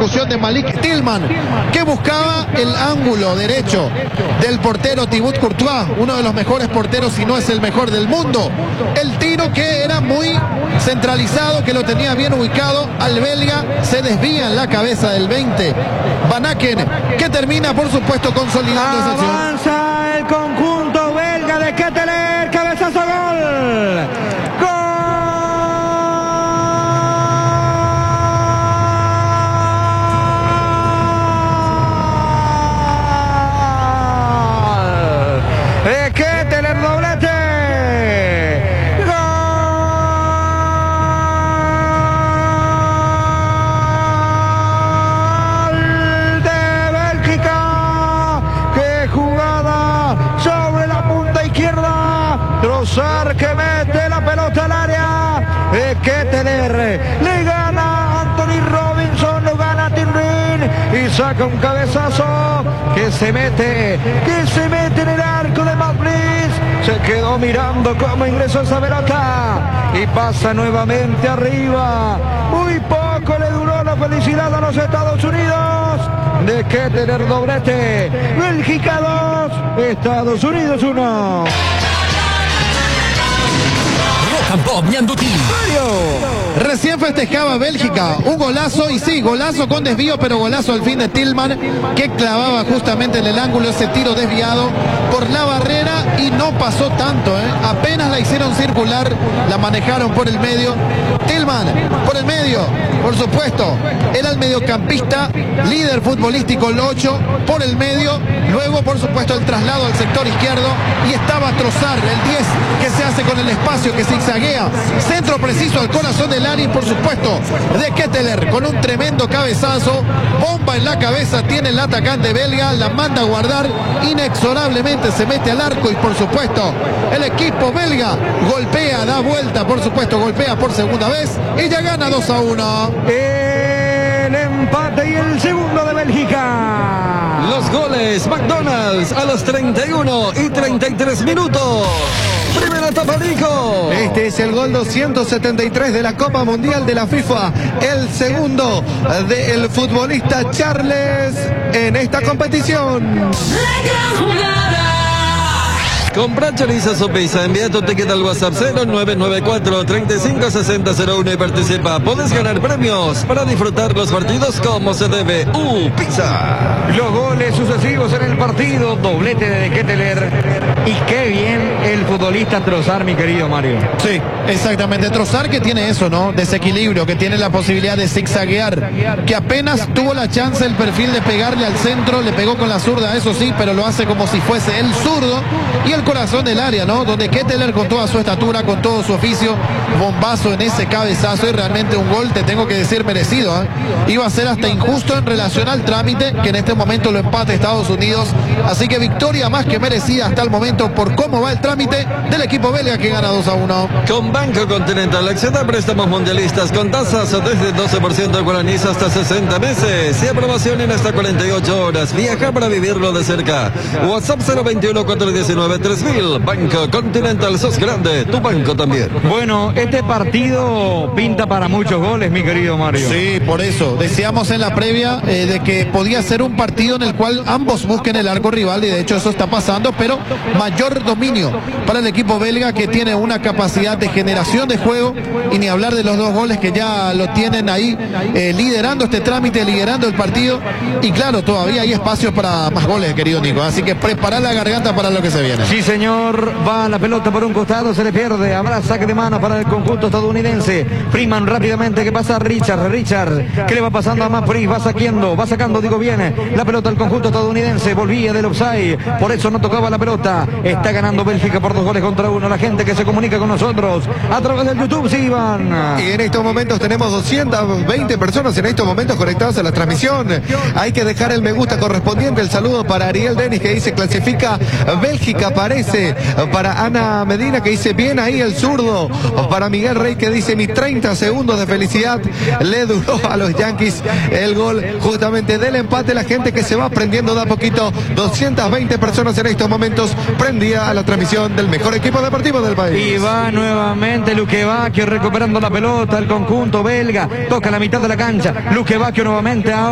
ejecución de Malik Tillman, que buscaba el ángulo derecho del portero Thibaut Courtois, uno de los mejores porteros, si no es el mejor del mundo. El tiro que era muy centralizado, que lo tenía bien ubicado al belga, se desvía en la cabeza del 20 Van Aken, que termina por supuesto consolidando esa acción. Avanza el conjunto belga de Ketelaere, cabezazo, gol. Ketelaere, doblete. Gol de Bélgica. Qué jugada sobre la punta izquierda. Trossard que mete la pelota al área. Ketelaere le gana Anthony Robinson, lo gana Tirrin y saca un cabezazo que se mete en el arco de Madrid. Se quedó mirando cómo ingresó esa pelota y pasa nuevamente arriba. Muy poco le duró la felicidad a los Estados Unidos de Ketelaere, doblete. Bélgica 2, Estados Unidos 1. Recién festejaba Bélgica un golazo, y sí, golazo con desvío, pero golazo al fin de Tillman, que clavaba justamente en el ángulo ese tiro desviado por la barrera y no pasó tanto, apenas la hicieron circular, la manejaron por el medio. Tillman por el medio, por supuesto, era el mediocampista, líder futbolístico, el 8 por el medio, luego por supuesto el traslado al sector izquierdo y estaba Trossard, el 10, que se hace con el espacio, que zigzaguea, centro preciso al corazón del área y por supuesto de Ketelaere con un tremendo cabezazo, bomba en la cabeza tiene el atacante belga, la manda a guardar, inexorablemente se mete al arco y por supuesto el equipo belga golpea, da vuelta, por supuesto golpea por segunda vez y ya gana 2-1. El empate y el segundo de Bélgica. Los goles McDonald's a los 31 y 33 minutos. Primera etapa, Nico. Este es el gol 273 de la Copa Mundial de la FIFA. El segundo del futbolista Charles en esta competición. Compra chorizo Sopisa, envía tu ticket al WhatsApp 0994-356001 y participa. Puedes ganar premios para disfrutar los partidos como se debe. Pizza. Los goles sucesivos en el partido, doblete de Ketelaere. Y qué bien el futbolista Trossard, mi querido Mario. Sí, exactamente. Trossard, que tiene eso, ¿no? Desequilibrio, que tiene la posibilidad de zigzaguear, que apenas tuvo la chance, el perfil de pegarle al centro, le pegó con la zurda, eso sí, pero lo hace como si fuese el zurdo. Y el corazón del área, ¿no? Donde Ketelaere, con toda su estatura, con todo su oficio, bombazo en ese cabezazo, y realmente un gol, te tengo que decir, merecido, Iba a ser hasta injusto en relación al trámite, que en este momento lo empata Estados Unidos, así que victoria más que merecida hasta el momento por cómo va el trámite del equipo belga, que gana 2-1. Con Banco Continental accede a préstamos mundialistas con tasas desde 12% guaraníes hasta 60 meses y aprobación en hasta 48 horas. Viaja para vivirlo de cerca. WhatsApp 021-419-3000. Banco Continental, sos grande, tu banco también. Bueno, este partido pinta para muchos goles, mi querido Mario. Sí, por eso. Decíamos en la previa de que podía ser un partido en el cual ambos busquen el arco rival, y de hecho eso está pasando, pero mayor dominio para el equipo belga, que tiene una capacidad de generación de juego, y ni hablar de los dos goles que ya lo tienen ahí liderando este trámite, liderando el partido, y claro, todavía hay espacio para más goles, querido Nico, así que prepara la garganta para lo que se viene. Sí, señor, va la pelota por un costado, se le pierde, habrá saque de mano para el conjunto estadounidense. Freeman rápidamente, que pasa a Richard, que le va pasando a Mapfre, va sacando, digo bien, la pelota al conjunto estadounidense, volvía del offside, por eso no tocaba la pelota. Está ganando Bélgica por 2-1. La gente que se comunica con nosotros a través del YouTube, sí, Iván. Y en estos momentos tenemos 220 personas en estos momentos conectadas a la transmisión. Hay que dejar el me gusta correspondiente. El saludo para Ariel Denis, que dice clasifica Bélgica, parece. Para Ana Medina, que dice bien ahí el zurdo. Para Miguel Rey, que dice ni 30 segundos de felicidad le duró a los Yankees el gol justamente del empate. La gente que se va prendiendo de a poquito. 220 personas en estos momentos prendida a la transmisión del mejor equipo deportivo del país. Y va nuevamente Luque Bacchio recuperando la pelota, el conjunto belga toca la mitad de la cancha. Luque Bacchio nuevamente ahora.